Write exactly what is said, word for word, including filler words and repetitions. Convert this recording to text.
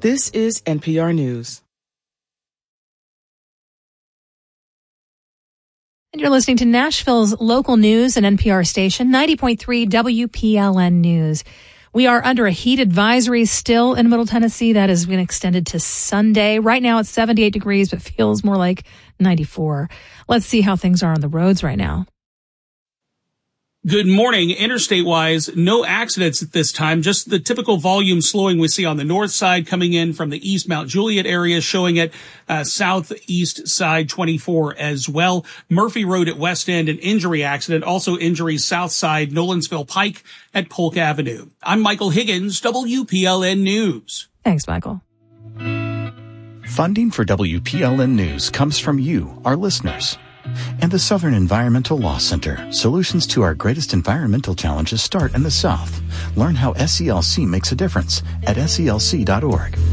This is N P R News. And you're listening to Nashville's local news and N P R station, ninety point three W P L N News. We are under a heat advisory still in Middle Tennessee. That has been extended to Sunday. Right now it's seventy-eight degrees, but feels more like ninety-four. Let's see how things are on the roads right now. Good morning. Interstate-wise, no accidents at this time, just the typical volume slowing we see on the north side coming in from the East Mount Juliet area, showing it uh, southeast side twenty-four as well. Murphy Road at West End, an injury accident. Also injuries south side, Nolensville Pike at Polk Avenue. I'm Michael Higgins, W P L N News. Thanks, Michael. Funding for W P L N News comes from you, our listeners. And the Southern Environmental Law Center. Solutions to our greatest environmental challenges start in the South. Learn how S E L C makes a difference at S E L C dot org.